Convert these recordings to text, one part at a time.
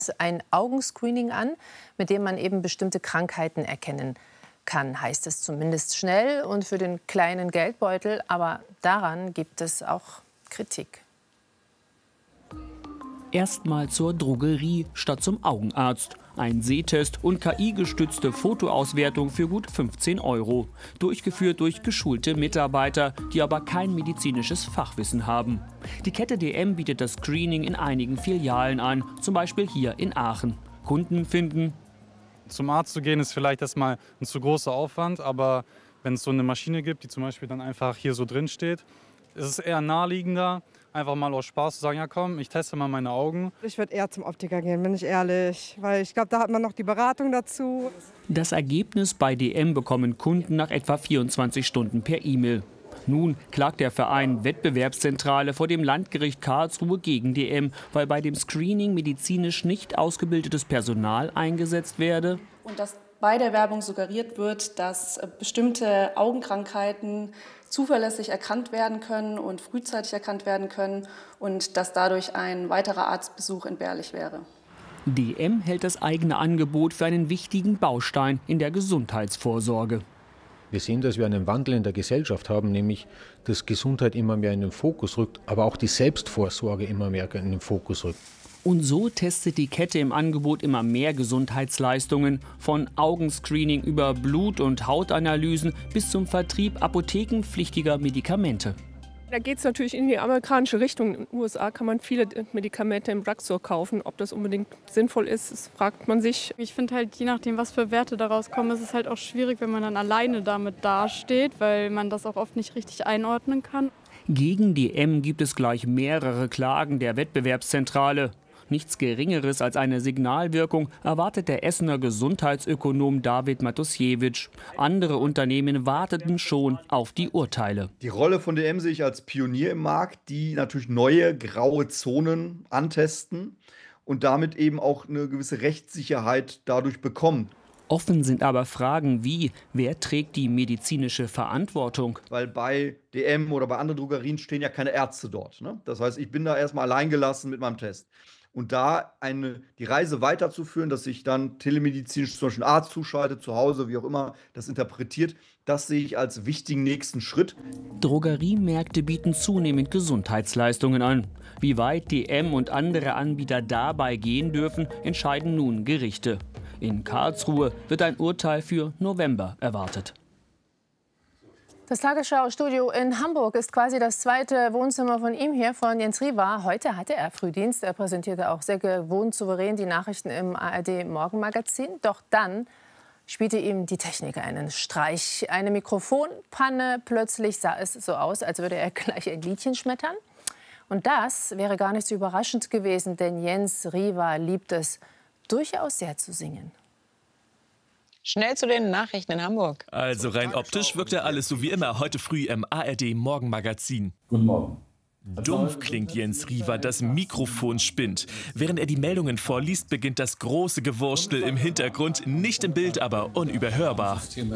ein Augenscreening an, mit dem man eben bestimmte Krankheiten erkennen kann, heißt es zumindest schnell und für den kleinen Geldbeutel. Aber daran gibt es auch Kritik. Erstmal zur Drogerie statt zum Augenarzt. Ein Sehtest und KI-gestützte Fotoauswertung für gut 15 €. Durchgeführt durch geschulte Mitarbeiter, die aber kein medizinisches Fachwissen haben. Die Kette DM bietet das Screening in einigen Filialen an, zum Beispiel hier in Aachen. Kunden finden: Zum Arzt zu gehen ist vielleicht erstmal ein zu großer Aufwand, aber wenn es so eine Maschine gibt, die zum Beispiel dann einfach hier so drin steht, ist es eher naheliegender, einfach mal aus Spaß zu sagen, ja komm, ich teste mal meine Augen. Ich würde eher zum Optiker gehen, bin ich ehrlich, weil ich glaube, da hat man noch die Beratung dazu. Das Ergebnis bei DM bekommen Kunden nach etwa 24 Stunden per E-Mail. Nun klagt der Verein Wettbewerbszentrale vor dem Landgericht Karlsruhe gegen DM, weil bei dem Screening medizinisch nicht ausgebildetes Personal eingesetzt werde. Und dass bei der Werbung suggeriert wird, dass bestimmte Augenkrankheiten zuverlässig erkannt werden können und frühzeitig erkannt werden können und dass dadurch ein weiterer Arztbesuch entbehrlich wäre. DM hält das eigene Angebot für einen wichtigen Baustein in der Gesundheitsvorsorge. Wir sehen, dass wir einen Wandel in der Gesellschaft haben, nämlich dass Gesundheit immer mehr in den Fokus rückt, aber auch die Selbstvorsorge immer mehr in den Fokus rückt. Und so testet die Kette im Angebot immer mehr Gesundheitsleistungen, von Augenscreening über Blut- und Hautanalysen bis zum Vertrieb apothekenpflichtiger Medikamente. Da geht es natürlich in die amerikanische Richtung. In den USA kann man viele Medikamente im Drugstore kaufen. Ob das unbedingt sinnvoll ist, das fragt man sich. Ich finde halt, je nachdem, was für Werte daraus kommen, ist es halt auch schwierig, wenn man dann alleine damit dasteht, weil man das auch oft nicht richtig einordnen kann. Gegen DM gibt es gleich mehrere Klagen der Wettbewerbszentrale. Nichts Geringeres als eine Signalwirkung erwartet der Essener Gesundheitsökonom David Matusiewicz. Andere Unternehmen warteten schon auf die Urteile. Die Rolle von DM sehe ich als Pionier im Markt, die natürlich neue graue Zonen antesten und damit eben auch eine gewisse Rechtssicherheit dadurch bekommen. Offen sind aber Fragen wie: Wer trägt die medizinische Verantwortung? Weil bei DM oder bei anderen Drogerien stehen ja keine Ärzte dort, ne? Das heißt, ich bin da erstmal alleingelassen mit meinem Test. Und da die Reise weiterzuführen, dass sich dann telemedizinisch zum Beispiel ein Arzt zuschaltet, zu Hause, wie auch immer, das interpretiert, das sehe ich als wichtigen nächsten Schritt. Drogeriemärkte bieten zunehmend Gesundheitsleistungen an. Wie weit DM und andere Anbieter dabei gehen dürfen, entscheiden nun Gerichte. In Karlsruhe wird ein Urteil für November erwartet. Das Tagesschau-Studio in Hamburg ist quasi das zweite Wohnzimmer von ihm hier, von Jens Riva. Heute hatte er Frühdienst. Er präsentierte auch sehr gewohnt souverän die Nachrichten im ARD-Morgenmagazin. Doch dann spielte ihm die Technik einen Streich. Eine Mikrofonpanne. Plötzlich sah es so aus, als würde er gleich ein Liedchen schmettern. Und das wäre gar nicht so überraschend gewesen, denn Jens Riva liebt es durchaus sehr zu singen. Schnell zu den Nachrichten in Hamburg. Also rein optisch wirkt ja alles so wie immer heute früh im ARD-Morgenmagazin. Guten Morgen. Dumpf klingt Jens Riva, das Mikrofon spinnt. Während er die Meldungen vorliest, beginnt das große Gewurstel im Hintergrund, nicht im Bild, aber unüberhörbar.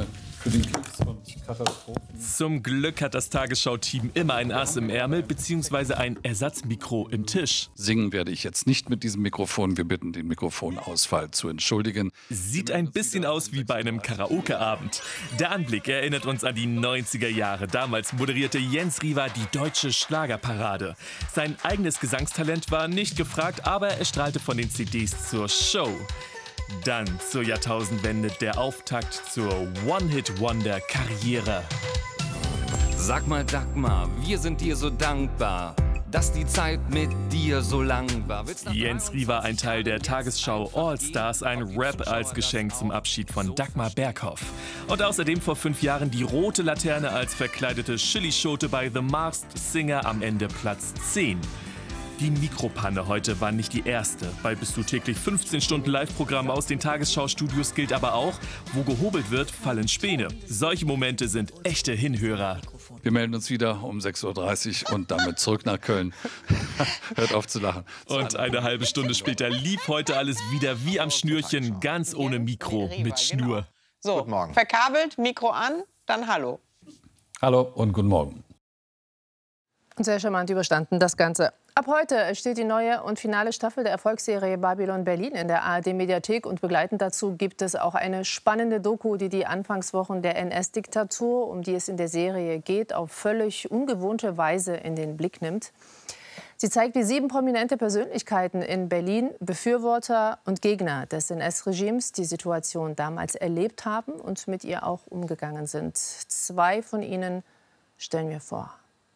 Zum Glück hat das Tagesschau-Team immer ein Ass im Ärmel bzw. ein Ersatzmikro im Tisch. Singen werde ich jetzt nicht mit diesem Mikrofon. Wir bitten den Mikrofonausfall zu entschuldigen. Sieht ein bisschen aus wie bei einem Karaoke-Abend. Der Anblick erinnert uns an die 90er Jahre. Damals moderierte Jens Riva die deutsche Schlagerparade. Sein eigenes Gesangstalent war nicht gefragt, aber er strahlte von den CDs zur Show. Dann zur Jahrtausendwende der Auftakt zur One-Hit-Wonder-Karriere. Sag mal, Dagmar, wir sind dir so dankbar, dass die Zeit mit dir so lang war. Jens Riva, ein Teil der Tagesschau All-Stars, ein Rap als Geschenk zum Abschied von Dagmar Berghoff. Und außerdem vor 5 Jahren die rote Laterne als verkleidete Chili-Schote bei The Masked Singer, am Ende Platz 10. Die Mikropanne heute war nicht die erste. Bei Bist du täglich 15 Stunden Live-Programm aus den Tagesschau-Studios gilt aber auch: Wo gehobelt wird, fallen Späne. Solche Momente sind echte Hinhörer. Wir melden uns wieder um 6:30 Uhr und damit zurück nach Köln. Hört auf zu lachen. Und eine halbe Stunde später lief heute alles wieder wie am Schnürchen, ganz ohne Mikro, mit Schnur. So, guten Morgen. Verkabelt, Mikro an, dann hallo. Hallo und guten Morgen. Sehr charmant überstanden, das Ganze. Ab heute steht die neue und finale Staffel der Erfolgsserie Babylon Berlin in der ARD-Mediathek. Und begleitend dazu gibt es auch eine spannende Doku, die die Anfangswochen der NS-Diktatur, um die es in der Serie geht, auf völlig ungewohnte Weise in den Blick nimmt. Sie zeigt, wie 7 prominente Persönlichkeiten in Berlin, Befürworter und Gegner des NS-Regimes, die Situation damals erlebt haben und mit ihr auch umgegangen sind. 2 von ihnen stellen wir vor.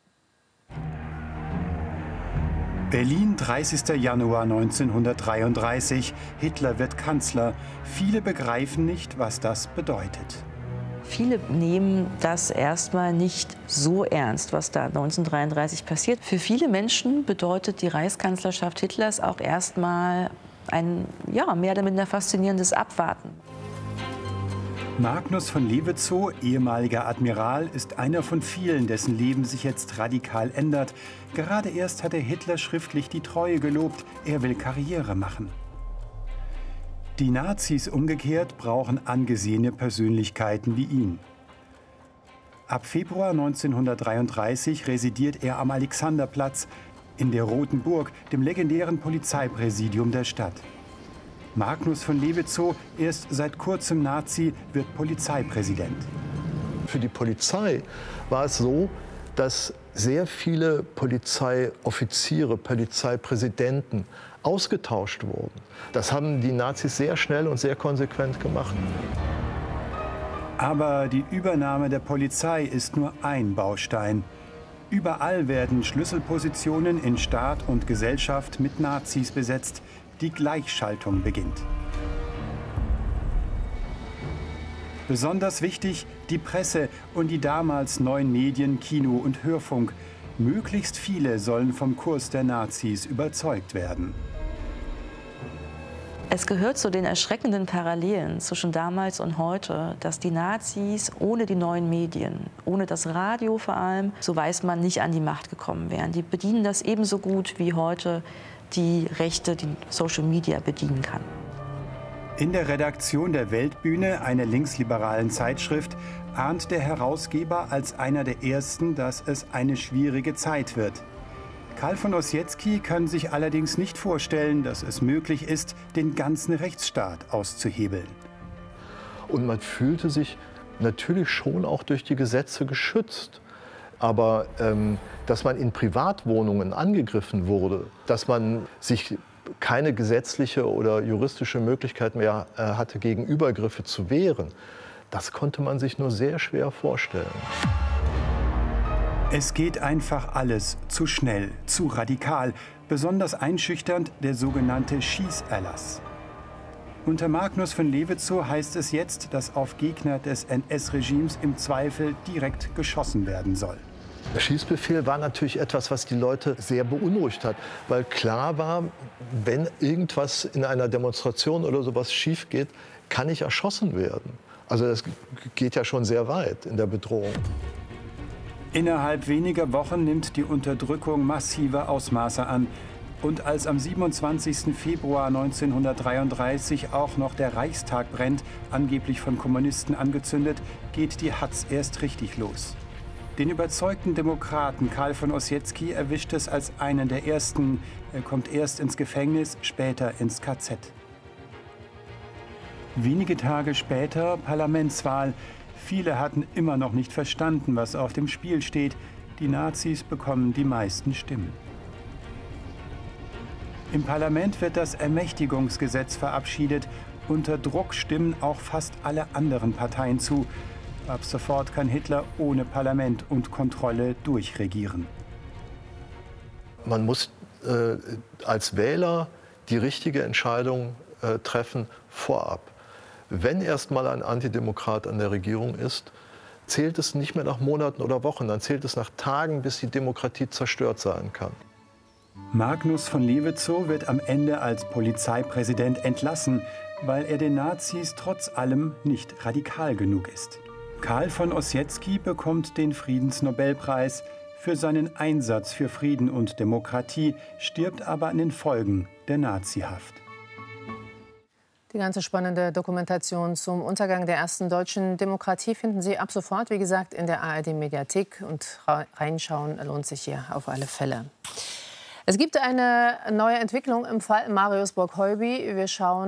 Berlin, 30. Januar 1933. Hitler wird Kanzler. Viele begreifen nicht, was das bedeutet. Viele nehmen das erstmal nicht so ernst, was da 1933 passiert. Für viele Menschen bedeutet die Reichskanzlerschaft Hitlers auch erstmal ein mehr oder minder faszinierendes Abwarten. Magnus von Levetzow, ehemaliger Admiral, ist einer von vielen, dessen Leben sich jetzt radikal ändert. Gerade erst hat er Hitler schriftlich die Treue gelobt, er will Karriere machen. Die Nazis umgekehrt brauchen angesehene Persönlichkeiten wie ihn. Ab Februar 1933 residiert er am Alexanderplatz in der Roten Burg, dem legendären Polizeipräsidium der Stadt. Magnus von Levetzow, erst seit kurzem Nazi, wird Polizeipräsident. Für die Polizei war es so, dass sehr viele Polizeioffiziere, Polizeipräsidenten ausgetauscht wurden. Das haben die Nazis sehr schnell und sehr konsequent gemacht. Aber die Übernahme der Polizei ist nur ein Baustein. Überall werden Schlüsselpositionen in Staat und Gesellschaft mit Nazis besetzt. Die Gleichschaltung beginnt. Besonders wichtig die Presse und die damals neuen Medien Kino und Hörfunk. Möglichst viele sollen vom Kurs der Nazis überzeugt werden. Es gehört zu den erschreckenden Parallelen zwischen damals und heute, dass die Nazis ohne die neuen Medien, ohne das Radio vor allem, so weiß man, nicht an die Macht gekommen wären. Die bedienen das ebenso gut wie heute die Rechte, die Social Media bedienen kann. In der Redaktion der Weltbühne, einer linksliberalen Zeitschrift, ahnt der Herausgeber als einer der ersten, dass es eine schwierige Zeit wird. Karl von Ossietzky kann sich allerdings nicht vorstellen, dass es möglich ist, den ganzen Rechtsstaat auszuhebeln. Und man fühlte sich natürlich schon auch durch die Gesetze geschützt. Aber dass man in Privatwohnungen angegriffen wurde, dass man sich keine gesetzliche oder juristische Möglichkeit mehr hatte, gegen Übergriffe zu wehren, das konnte man sich nur sehr schwer vorstellen. Es geht einfach alles zu schnell, zu radikal. Besonders einschüchternd der sogenannte Schießerlass. Unter Magnus von Levetzow heißt es jetzt, dass auf Gegner des NS-Regimes im Zweifel direkt geschossen werden soll. Der Schießbefehl war natürlich etwas, was die Leute sehr beunruhigt hat, weil klar war, wenn irgendwas in einer Demonstration oder sowas schief geht, kann ich erschossen werden. Also das geht ja schon sehr weit in der Bedrohung. Innerhalb weniger Wochen nimmt die Unterdrückung massive Ausmaße an. Und als am 27. Februar 1933 auch noch der Reichstag brennt, angeblich von Kommunisten angezündet, geht die Hatz erst richtig los. Den überzeugten Demokraten Karl von Ossietzky erwischt es als einen der ersten. Er kommt erst ins Gefängnis, später ins KZ. Wenige Tage später Parlamentswahl. Viele hatten immer noch nicht verstanden, was auf dem Spiel steht. Die Nazis bekommen die meisten Stimmen. Im Parlament wird das Ermächtigungsgesetz verabschiedet. Unter Druck stimmen auch fast alle anderen Parteien zu. Ab sofort kann Hitler ohne Parlament und Kontrolle durchregieren. Man muss als Wähler die richtige Entscheidung treffen vorab. Wenn erst mal ein Antidemokrat an der Regierung ist, zählt es nicht mehr nach Monaten oder Wochen, dann zählt es nach Tagen, bis die Demokratie zerstört sein kann. Magnus von Levetzow wird am Ende als Polizeipräsident entlassen, weil er den Nazis trotz allem nicht radikal genug ist. Karl von Ossietzky bekommt den Friedensnobelpreis für seinen Einsatz für Frieden und Demokratie, stirbt aber an den Folgen der Nazihaft. Die ganze spannende Dokumentation zum Untergang der ersten deutschen Demokratie finden Sie ab sofort, wie gesagt, in der ARD-Mediathek. Und reinschauen lohnt sich hier auf alle Fälle. Es gibt eine neue Entwicklung im Fall Marius Bock-Heuby. Wir schauen